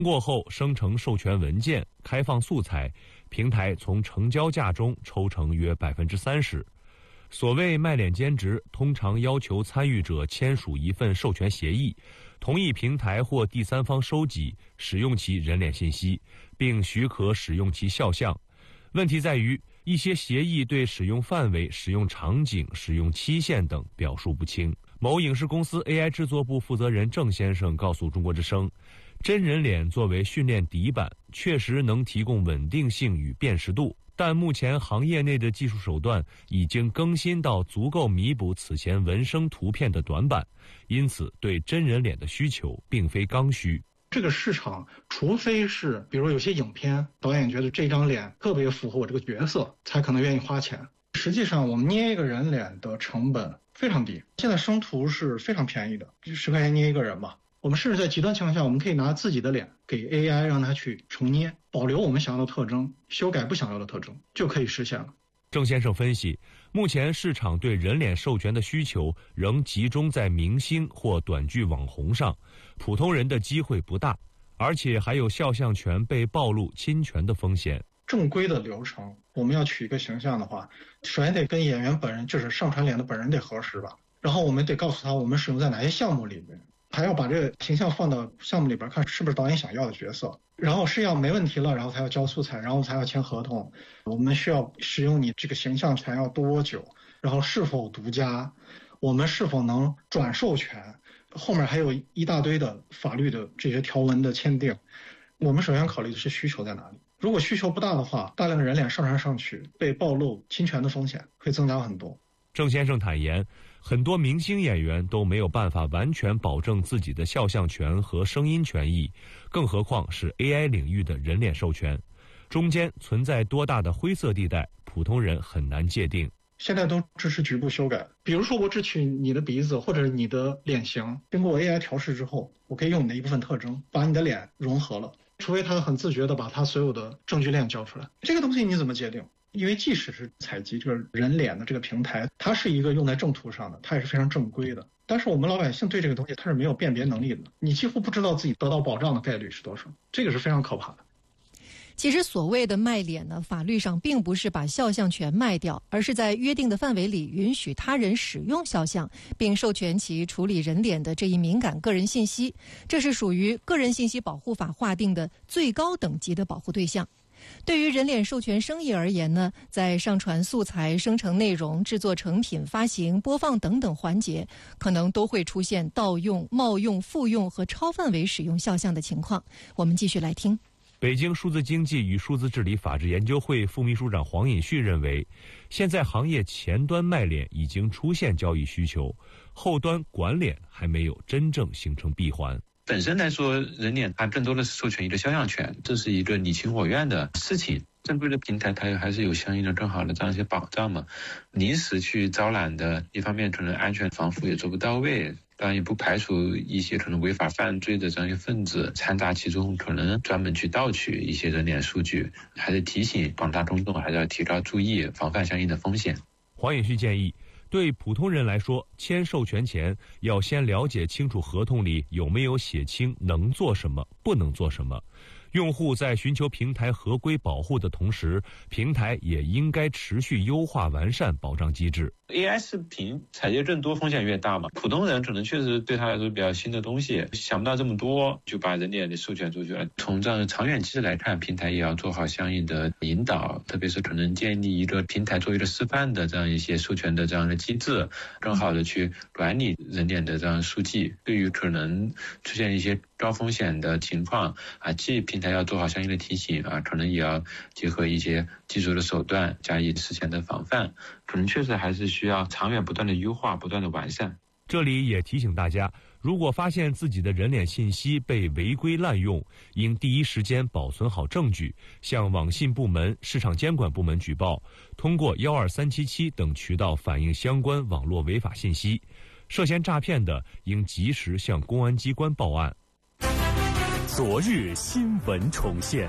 过后生成授权文件，开放素材，平台从成交价中抽成约30%。所谓卖脸兼职，通常要求参与者签署一份授权协议，同意平台或第三方收集、使用其人脸信息，并许可使用其肖像。问题在于，一些协议对使用范围、使用场景、使用期限等表述不清。某影视公司 AI 制作部负责人郑先生告诉中国之声，真人脸作为训练底板，确实能提供稳定性与辨识度，但目前行业内的技术手段已经更新到足够弥补此前纹身图片的短板，因此对真人脸的需求并非刚需。 这个市场，除非是比如有些影片导演觉得这张脸特别符合我这个角色，才可能愿意花钱。实际上我们捏一个人脸的成本非常低，现在生图是非常便宜的，10块钱捏一个人吧。我们甚至在极端情况下，我们可以拿自己的脸给 AI 让它去重捏，保留我们想要的特征，修改不想要的特征，就可以实现了。 郑先生分析，目前市场对人脸授权的需求仍集中在明星或短剧网红上，普通人的机会不大，而且还有肖像权被暴露侵权的风险。 正规的流程，我们要取一个形象的话，首先得跟演员本人，就是上传脸的本人得核实吧，然后我们得告诉他我们使用在哪些项目里面，还要把这个形象放到项目里边看是不是导演想要的角色，然后是要没问题了，然后才要交素材，然后才要签合同。我们需要使用你这个形象权要多久，然后是否独家，我们是否能转授权，后面还有一大堆的法律的这些条文的签订。我们首先考虑的是需求在哪里，如果需求不大的话，大量的人脸上传上去被暴露侵权的风险会增加很多。 郑先生坦言，很多明星演员都没有办法完全保证自己的肖像权和声音权益，更何况是 AI 领域的人脸授权，中间存在多大的灰色地带，普通人很难界定。 现在都支持局部修改，比如说我只取你的鼻子或者你的脸型，经过 AI 调试之后，我可以用你的一部分特征把你的脸融合了，除非他很自觉地把他所有的证据链交出来。这个东西你怎么界定？因为即使是采集这个人脸的这个平台，它是一个用在正图上的，它也是非常正规的，但是我们老百姓对这个东西它是没有辨别能力的，你几乎不知道自己得到保障的概率是多少，这个是非常可怕的。 其实所谓的卖脸呢，法律上并不是把肖像权卖掉，而是在约定的范围里允许他人使用肖像，并授权其处理人脸的这一敏感个人信息，这是属于个人信息保护法划定的最高等级的保护对象。对于人脸授权生意而言呢，在上传素材、生成内容、制作成品、发行、播放等等环节，可能都会出现盗用、冒用、复用和超范围使用肖像的情况。我们继续来听。 北京数字经济与数字治理法治研究会副秘书长黄尹旭认为，现在行业前端卖脸已经出现交易需求，后端管脸还没有真正形成闭环。 本身来说，人脸它更多的是授权一个肖像权，这是一个你情我愿的事情。正规的平台它还是有相应的更好的这样一些保障嘛。临时去招揽的，一方面可能安全防护也做不到位，当然也不排除一些可能违法犯罪的这样一些分子掺杂其中，可能专门去盗取一些人脸数据，还是提醒广大公众还是要提高注意，防范相应的风险。 黄尹旭建议，对普通人来说，签授权前要先了解清楚合同里有没有写清能做什么、不能做什么。用户在寻求平台合规保护的同时，平台也应该持续优化完善保障机制。 AI 视频采集更多，风险越大嘛。普通人可能确实对他来说比较新的东西，想不到这么多，就把人脸的授权出去了。从这样的长远机制来看，平台也要做好相应的引导，特别是可能建立一个平台作为一个示范的这样一些授权的这样的机制，更好的去管理人脸的这样数据。对于可能出现一些高风险的情况啊，既平台要做好相应的提醒啊，可能也要结合一些技术的手段加以事前的防范，可能确实还是需要长远不断的优化、不断的完善。 这里也提醒大家，如果发现自己的人脸信息被违规滥用，应第一时间保存好证据，向网信部门、市场监管部门举报，通过12377等渠道反映相关网络违法信息。涉嫌诈骗的，应及时向公安机关报案。 昨日新闻重现，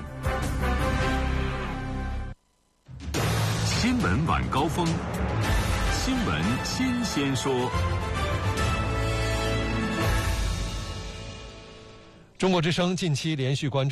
新闻晚高峰，新闻新鲜说。 中国之声近期连续关注